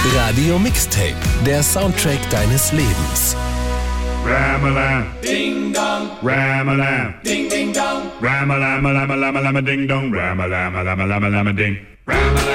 Radio Mixtape, der Soundtrack deines Lebens. Ram-a-lam, ding dong, ram-a-lam, ding ding dong, ram-a-lam-a-lam-a-lam-a-lam-a-ding dong, ram-a-lam-a-lam-a-lam-a-lam-a-ding.